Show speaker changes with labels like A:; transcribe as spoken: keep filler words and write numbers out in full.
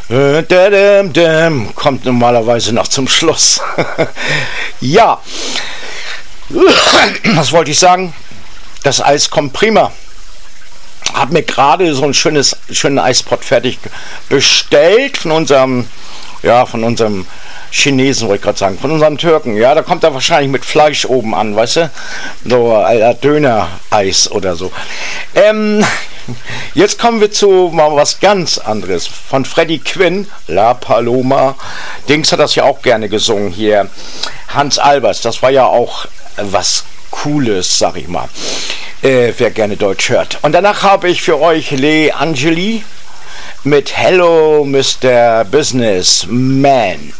A: Äh, dädäm, däm, kommt normalerweise noch zum Schluss. Ja, was wollte ich sagen? Das Eis kommt prima. Hab mir gerade so ein schönes, schönen Eispot fertig bestellt von unserem, ja, von unserem Chinesen, wollte ich gerade sagen, von unserem Türken. Ja, da kommt er wahrscheinlich mit Fleisch oben an, weißt du? So ein Döner-Eis oder so. Ähm, jetzt kommen wir zu mal was ganz anderes. Von Freddie Quinn, La Paloma. Dings hat das ja auch gerne gesungen hier. Hans Albers, das war ja auch was Cooles, sag ich mal. Äh, wer gerne Deutsch hört. Und danach habe ich für euch Le Angeli mit Hello Mister Businessman.